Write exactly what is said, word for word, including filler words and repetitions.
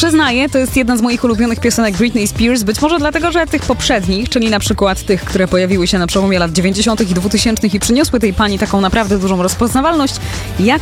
Przyznaję, to jest jedna z moich ulubionych piosenek Britney Spears, być może dlatego, że tych poprzednich, czyli na przykład tych, które pojawiły się na przełomie lat dziewięćdziesiątych i dwutysięcznych i przyniosły tej pani taką naprawdę dużą rozpoznawalność, jak